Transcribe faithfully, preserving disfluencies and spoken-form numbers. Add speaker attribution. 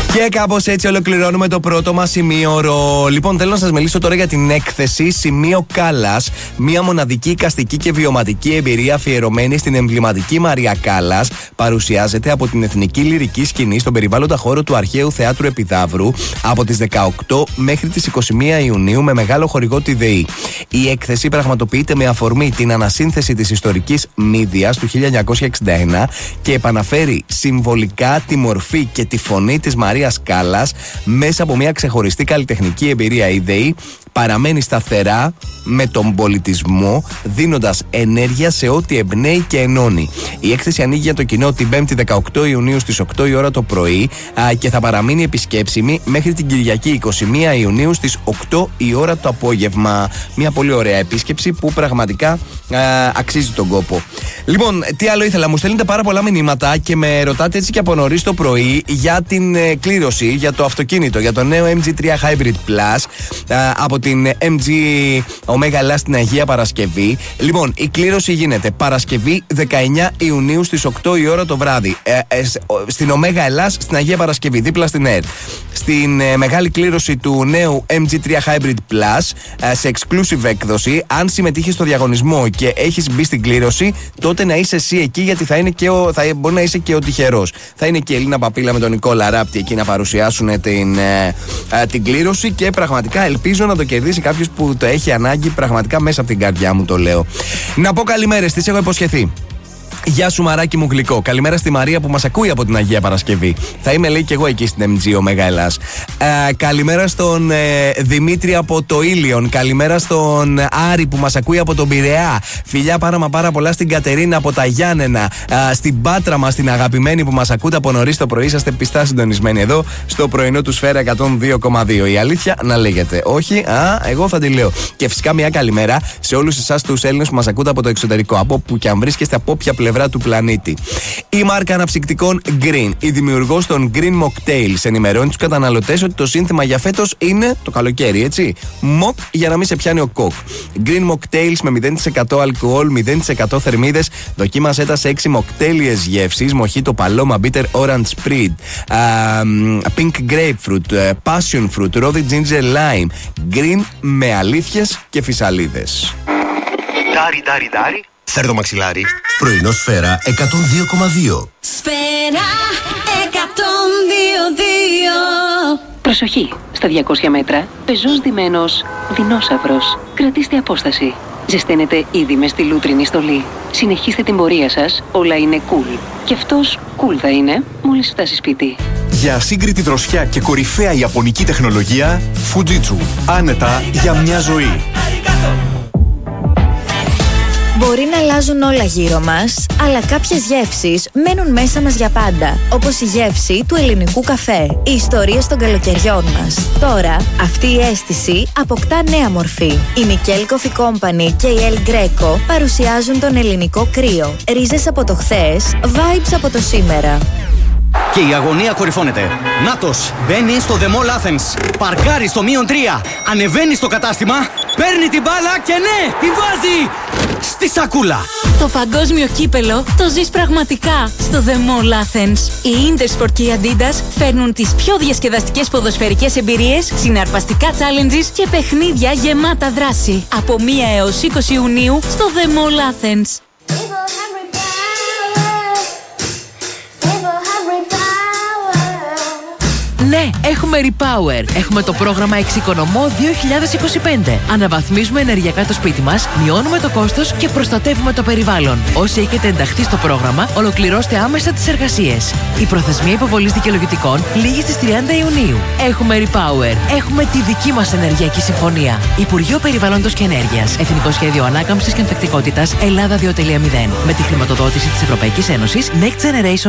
Speaker 1: Και κάπως έτσι ολοκληρώνουμε το πρώτο μας ημίωρο. Λοιπόν, θέλω να σας μιλήσω τώρα για την έκθεση Σημείο Κάλλας. Μια μοναδική εικαστική και βιωματική εμπειρία αφιερωμένη στην εμβληματική Μαρία Κάλλας. Παρουσιάζεται από την Εθνική Λυρική Σκηνή στον περιβάλλοντα χώρο του Αρχαίου Θεάτρου Επιδαύρου από τις δεκαοκτώ μέχρι τις είκοσι μία Ιουνίου με μεγάλο χορηγό τη ΔΕΗ. Η έκθεση πραγματοποιείται με αφορμή την ανασύνθεση της ιστορικής Μύδιας του χίλια εννιακόσια εξήντα ένα και επαναφέρει συμβολικά τη μορφή και τη φωνή της Μαρίας Κάλλας μέσα από μια ξεχωριστή καλλιτεχνική εμπειρία. Η ΔΕΗ παραμένει σταθερά με τον πολιτισμό, δίνοντας ενέργεια σε ό,τι εμπνέει και ενώνει. Η έκθεση ανοίγει για το κοινό την πέμπτη δεκαοκτώ Ιουνίου στις οκτώ η ώρα το πρωί α, και θα παραμείνει επισκέψιμη μέχρι την Κυριακή είκοσι μία Ιουνίου στις οκτώ η ώρα το απόγευμα. Μια πολύ ωραία επίσκεψη που πραγματικά α, αξίζει τον κόπο. Λοιπόν, τι άλλο ήθελα, μου στέλνετε πάρα πολλά μηνύματα και με ρωτάτε έτσι και από νωρίς το πρωί για την ε, κλήρωση, για το αυτοκίνητο, για το νέο εμ τζι τρία Hybrid Plus α, από την εμ τζι Omega Ελλάς στην Αγία Παρασκευή. Λοιπόν, η κλήρωση γίνεται Παρασκευή δεκαεννιά Ιουνίου στις οκτώ η ώρα το βράδυ. Ε, ε, στην Omega Ελλάς στην Αγία Παρασκευή, δίπλα στην ΕΡΤ. Στην ε, μεγάλη κλήρωση του νέου εμ τζι τρία Hybrid Plus ε, σε exclusive έκδοση. Αν συμμετείχες στο διαγωνισμό και έχεις μπει στην κλήρωση, τότε να είσαι εσύ εκεί, γιατί θα, είναι και ο, θα μπορεί να είσαι και ο τυχερός. Θα είναι και η Ελίνα Παπίλα με τον Νικόλα Ράπτη εκεί να παρουσιάσουν την, ε, ε, την κλήρωση και πραγματικά ελπίζω να το κερδίσει κάποιος που το έχει ανάγκη, πραγματικά μέσα από την καρδιά μου το λέω. Να πω καλημέρες, τις έχω υποσχεθεί. Γεια σου μαράκι μου γλυκό. Καλημέρα στη Μαρία που μας ακούει από την Αγία Παρασκευή. Θα είμαι λέει και εγώ εκεί στην εμ τζι Omega Ελλάς. Ε, καλημέρα στον ε, Δημήτρη από το Ήλιον. Καλημέρα στον Άρη που μας ακούει από τον Πειραιά. Φιλιά πάρα μα πάρα πολλά στην Κατερίνα από τα Γιάννενα. Ε, στην Πάτρα μας την αγαπημένη που μας ακούτε από νωρίς το πρωί. Είσαστε πιστά συντονισμένοι εδώ στο πρωινό του Σφαίρα εκατόν δύο κόμμα δύο. Η αλήθεια να λέγεται. Όχι, α, εγώ θα τη λέω. Και φυσικά μια καλημέρα σε όλους εσάς τους Έλληνες που μας ακούτε από το εξωτερικό. Από που και αν βρίσκεστε, από όποια πλευρά του πλανήτη. Η μάρκα αναψυκτικών Green, η δημιουργός των Green Mocktails, ενημερώνει τους καταναλωτές ότι το σύνθημα για φέτος είναι το καλοκαίρι, έτσι. Mock για να μην σε πιάνει ο κοκ. Green Mocktails με μηδέν τοις εκατό αλκοόλ, μηδέν τοις εκατό θερμίδες. Δοκίμασέ τα σε έξι μοκτέλιες γεύσεις. Mojito, Paloma, Bitter Orange Spread, uh, Pink Grapefruit, Passion Fruit, Rosy Ginger Lime. Green με αλήθειες και φυσαλίδες.
Speaker 2: Ντάρι, ντάρι, ντάρι.
Speaker 3: Φέρ' το μαξιλάρι. Πρωινό Σφαίρα εκατόν δύο κόμμα δύο.
Speaker 4: Σφαίρα εκατόν δύο κόμμα δύο.
Speaker 5: Προσοχή! Στα διακόσια μέτρα, πεζός ντυμένος δεινόσαυρος. Κρατήστε απόσταση. Ζεσταίνετε ήδη μες στη λούτρινη στολή. Συνεχίστε την πορεία σας, όλα είναι cool. Και αυτός cool θα είναι μόλις φτάσει σπίτι.
Speaker 6: Για ασύγκριτη δροσιά και κορυφαία ιαπωνική τεχνολογία, Fujitsu. Άνετα για μια ζωή.
Speaker 7: Μπορεί να αλλάζουν όλα γύρω μας, αλλά κάποιες γεύσεις μένουν μέσα μας για πάντα. Όπως η γεύση του ελληνικού καφέ, οι ιστορίες των καλοκαιριών μας. Τώρα, αυτή η αίσθηση αποκτά νέα μορφή. Η Nickel Coffee Company και η El Greco παρουσιάζουν τον ελληνικό κρύο. Ρίζες από το χθες, vibes από το σήμερα.
Speaker 8: Και η αγωνία κορυφώνεται. Νάτος μπαίνει στο The Mall Athens. Παρκάρει στο μείον τρία. Ανεβαίνει στο κατάστημα. Παίρνει την μπάλα και ναι, τη βάζει στη σακούλα.
Speaker 4: Το παγκόσμιο κύπελο το ζεις πραγματικά στο The Mall Athens. Η Intersport και η Adidas φέρνουν τις πιο διασκεδαστικές ποδοσφαιρικές εμπειρίες, συναρπαστικά challenges και παιχνίδια γεμάτα δράση. Από μία έως είκοσι Ιουνίου στο The Mall Athens.
Speaker 9: Ναι, έχουμε Repower. Έχουμε το πρόγραμμα Εξοικονομώ δύο χιλιάδες είκοσι πέντε. Αναβαθμίζουμε ενεργειακά το σπίτι μας, μειώνουμε το κόστος και προστατεύουμε το περιβάλλον. Όσοι έχετε ενταχθεί στο πρόγραμμα, ολοκληρώστε άμεσα τις εργασίες. Η προθεσμία υποβολής δικαιολογητικών λήγει στις τριάντα Ιουνίου. Έχουμε Repower. Έχουμε τη δική μας ενεργειακή συμφωνία. Υπουργείο Περιβάλλοντος και Ενέργειας. Εθνικό Σχέδιο Ανάκαμψης και Ανθεκτικότητας Ελλάδα δύο τελεία μηδέν. Με τη χρηματοδότηση της Ευρωπαϊκής Ένωσης Next Generation